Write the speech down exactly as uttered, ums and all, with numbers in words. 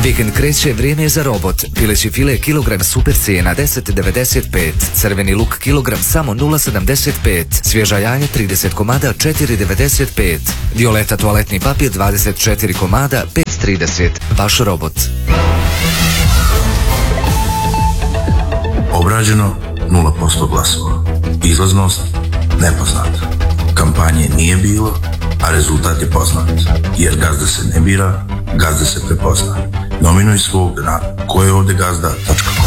Vikend kreće, vrijeme je za robot. Pileći file kilogram super cijena deset devedeset pet. Crveni luk kilogram samo nula sedamdeset pet. Svježa jaja trideset komada četiri devedeset pet. Violeta toaletni papir dvadeset četiri komada pet trideset. Vaš robot. Obrađeno nula posto glasova. Izlaznost nepoznata. Kampanje nije bilo, a rezultat je poznat. Jer gazda se ne bira, gazda se prepozna. Nominuj svog na kojeovdegazda tačka com.